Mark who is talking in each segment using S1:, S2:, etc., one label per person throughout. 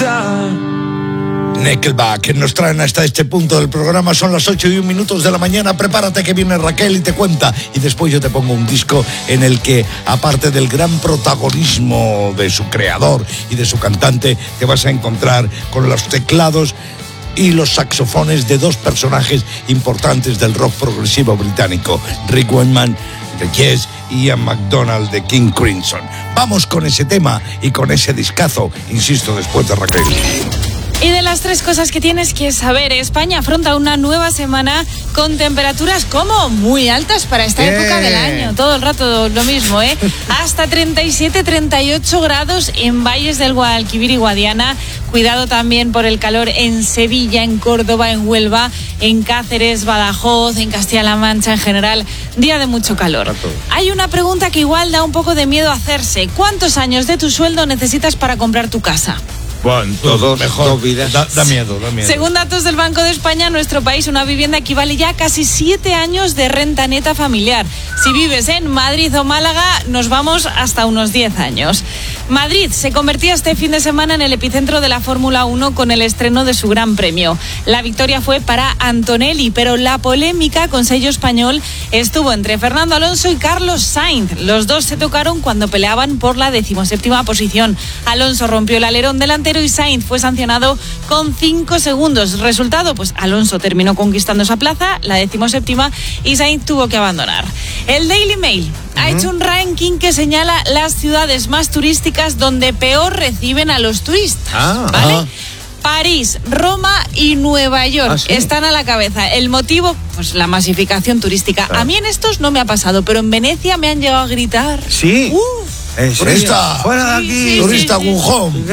S1: Nickelback nos traen hasta este punto del programa. Son las 8:01 de la mañana. Prepárate que viene Raquel y te cuenta. Y después yo te pongo un disco en el que, aparte del gran protagonismo de su creador y de su cantante, te vas a encontrar con los teclados y los saxofones de dos personajes importantes del rock progresivo británico, Rick Wakeman de Yes y Ian McDonald de King Crimson. Vamos con ese tema y con ese discazo, insisto, después de Raquel.
S2: Y de las tres cosas que tienes que saber, España afronta una nueva semana con temperaturas como muy altas para esta época del año. Todo el rato lo mismo, ¿eh? Hasta 37, 38 grados en valles del Guadalquivir y Guadiana. Cuidado también por el calor en Sevilla, en Córdoba, en Huelva, en Cáceres, Badajoz, en Castilla-La Mancha en general. Día de mucho calor. Hay una pregunta que igual da un poco de miedo hacerse. ¿Cuántos años de tu sueldo necesitas para comprar tu casa?
S3: Bueno, todos, mejor. Dos vidas.
S1: Da miedo.
S2: Según datos del Banco de España, en nuestro país una vivienda equivale ya a casi 7 años de renta neta familiar. Si vives en Madrid o Málaga, nos vamos hasta unos 10 años. Madrid se convertía este fin de semana en el epicentro de la Fórmula 1 con el estreno de su Gran Premio. La victoria fue para Antonelli, pero la polémica con sello español estuvo entre Fernando Alonso y Carlos Sainz. Los dos se tocaron cuando peleaban por la 17ª posición. Alonso rompió el alerón delantero y Sainz fue sancionado con 5 segundos. Resultado, pues Alonso terminó conquistando esa plaza, la 17ª, y Sainz tuvo que abandonar. El Daily Mail ha hecho un ranking que señala las ciudades más turísticas donde peor reciben a los turistas, ¿vale? París, Roma y Nueva York están a la cabeza. El motivo, pues la masificación turística. A mí en estos no me ha pasado, pero en Venecia me han llegado a gritar.
S3: Sí.
S1: Turista,
S3: fuera de aquí,
S1: turista Gujón.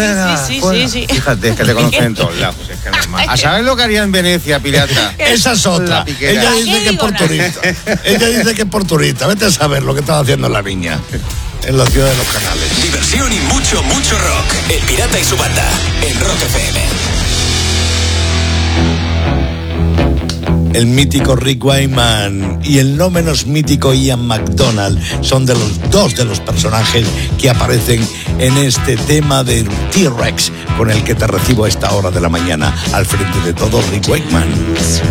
S2: Sí.
S3: Fíjate, es que te conocen en todos lados. Es que normal. ¿A saber lo que haría en Venecia, pirata?
S1: Esa es otra. Ella dice que es por turista. Ella dice que es por turista. Vete a saber lo que estaba haciendo la niña en la ciudad de los Canales.
S4: Diversión y mucho rock. El Pirata y su banda en Rock FM.
S1: El mítico Rick Wakeman y el no menos mítico Ian McDonald son dos de los personajes que aparecen en este tema de T-Rex con el que te recibo a esta hora de la mañana. Al frente de todo, Rick Wakeman.